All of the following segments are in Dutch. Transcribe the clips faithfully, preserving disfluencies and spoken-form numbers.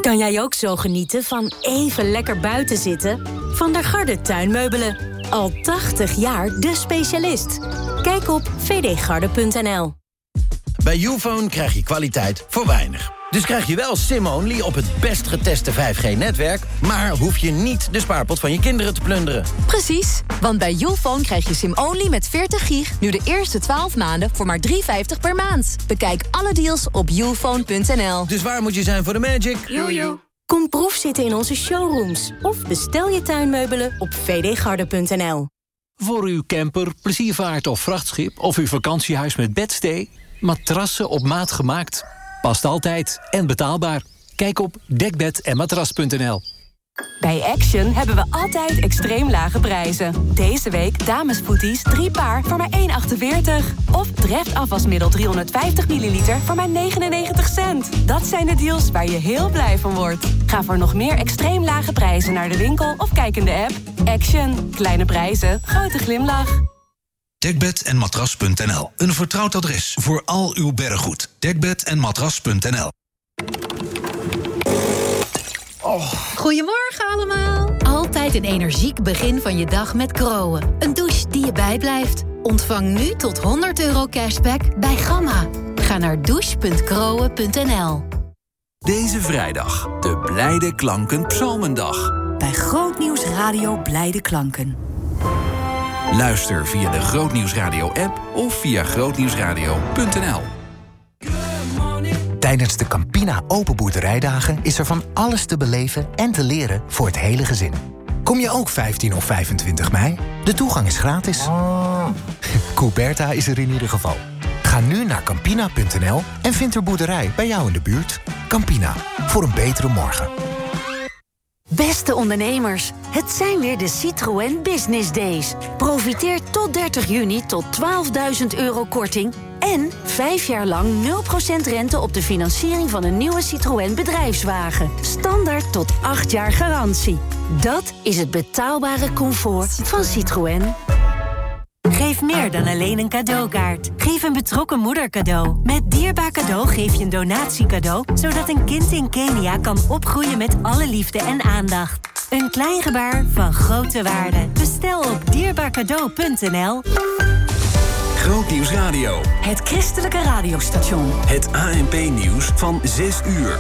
Kan jij ook zo genieten van even lekker buiten zitten? Van der Garde tuinmeubelen. Al tachtig jaar de specialist. Kijk op v d garde punt n l. Bij Youfone krijg je kwaliteit voor weinig. Dus krijg je wel SIM-only op het best geteste vijf G-netwerk... maar hoef je niet de spaarpot van je kinderen te plunderen. Precies, want bij Youfone krijg je SIM-only met veertig gig... nu de eerste twaalf maanden voor maar drie euro vijftig per maand. Bekijk alle deals op youfone punt n l. Dus waar moet je zijn voor de magic? Jojo. Kom proefzitten in onze showrooms. Of bestel je tuinmeubelen op v d garde punt n l. Voor uw camper, pleziervaart of vrachtschip... of uw vakantiehuis met bedstee... matrassen op maat gemaakt... Past altijd en betaalbaar. Kijk op dekbed en matras punt n l. Bij Action hebben we altijd extreem lage prijzen. Deze week damesvoeties drie paar voor maar één euro achtenveertig. Of Dreft afwasmiddel driehonderdvijftig milliliter voor maar negenennegentig cent. Dat zijn de deals waar je heel blij van wordt. Ga voor nog meer extreem lage prijzen naar de winkel of kijk in de app. Action. Kleine prijzen, grote glimlach. dekbed en matras punt n l. Een vertrouwd adres voor al uw berggoed. dekbed en matras punt n l. Oh. Goedemorgen allemaal. Altijd een energiek begin van je dag met Groen. Een douche die je bijblijft. Ontvang nu tot honderd euro cashback bij Gamma. Ga naar douche punt groen punt n l. Deze vrijdag, de Blijde Klanken Psalmendag. Bij Grootnieuws Radio Blijde Klanken. Luister via de Grootnieuwsradio-app of via grootnieuwsradio punt n l. Tijdens de Campina Open Boerderijdagen is er van alles te beleven en te leren voor het hele gezin. Kom je ook vijftien of vijfentwintig mei? De toegang is gratis. Couberta is er in ieder geval. Ga nu naar campina punt n l en vind er boerderij bij jou in de buurt. Campina, voor een betere morgen. Beste ondernemers, het zijn weer de Citroën Business Days. Profiteer tot dertig juni tot twaalfduizend euro korting... en vijf jaar lang nul procent rente op de financiering van een nieuwe Citroën bedrijfswagen. Standaard tot acht jaar garantie. Dat is het betaalbare comfort van Citroën. Geef meer dan alleen een cadeaukaart. Geef een betrokken moeder cadeau. Met Dierbaar Cadeau geef je een donatiecadeau... zodat een kind in Kenia kan opgroeien met alle liefde en aandacht. Een klein gebaar van grote waarde. Bestel op dierbaar cadeau punt n l. Grootnieuws Radio. Het christelijke radiostation. Het A N P-nieuws van zes uur.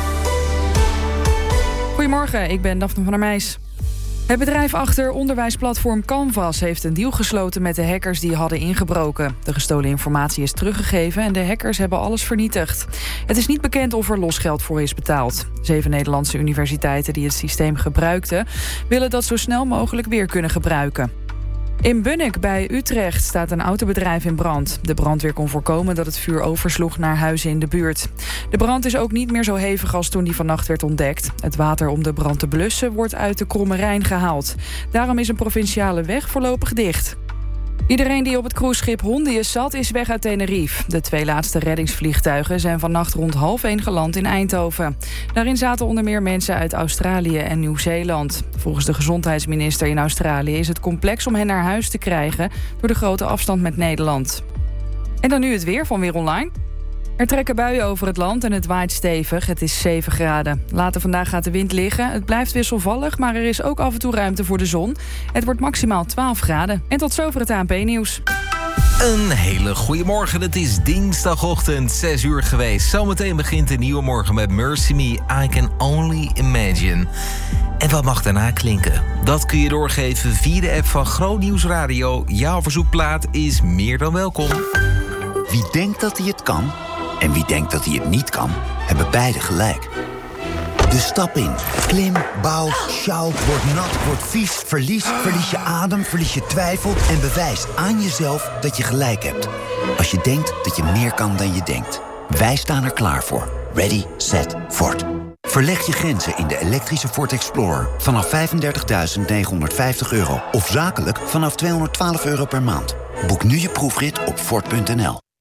Goedemorgen, ik ben Daphne van der Meijs. Het bedrijf achter onderwijsplatform Canvas heeft een deal gesloten met de hackers die hadden ingebroken. De gestolen informatie is teruggegeven en de hackers hebben alles vernietigd. Het is niet bekend of er losgeld voor is betaald. Zeven Nederlandse universiteiten die het systeem gebruikten willen dat zo snel mogelijk weer kunnen gebruiken. In Bunnik bij Utrecht staat een autobedrijf in brand. De brandweer kon voorkomen dat het vuur oversloeg naar huizen in de buurt. De brand is ook niet meer zo hevig als toen die vannacht werd ontdekt. Het water om de brand te blussen wordt uit de Kromme Rijn gehaald. Daarom is een provinciale weg voorlopig dicht. Iedereen die op het cruiseschip Hondius zat, is weg uit Tenerife. De twee laatste reddingsvliegtuigen zijn vannacht rond half één geland in Eindhoven. Daarin zaten onder meer mensen uit Australië en Nieuw-Zeeland. Volgens de gezondheidsminister in Australië is het complex om hen naar huis te krijgen door de grote afstand met Nederland. En dan nu het weer van Weer Online. Er trekken buien over het land en het waait stevig. Het is zeven graden. Later vandaag gaat de wind liggen. Het blijft wisselvallig, maar er is ook af en toe ruimte voor de zon. Het wordt maximaal twaalf graden. En tot zover het A N P-nieuws. Een hele goede morgen. Het is dinsdagochtend, zes uur geweest. Zometeen begint de nieuwe morgen met Mercy Me, I Can Only Imagine. En wat mag daarna klinken? Dat kun je doorgeven via de app van Grootnieuws Radio. Jouw verzoekplaat is meer dan welkom. Wie denkt dat hij het kan en wie denkt dat hij het niet kan, hebben beide gelijk. Dus stap in. Klim, bouw, sjouw, word nat, word vies, verlies, verlies je adem, verlies je twijfel en bewijs aan jezelf dat je gelijk hebt. Als je denkt dat je meer kan dan je denkt. Wij staan er klaar voor. Ready, set, Ford. Verleg je grenzen in de elektrische Ford Explorer vanaf vijfendertigduizend negenhonderdvijftig euro of zakelijk vanaf tweehonderdtwaalf euro per maand. Boek nu je proefrit op Ford punt n l.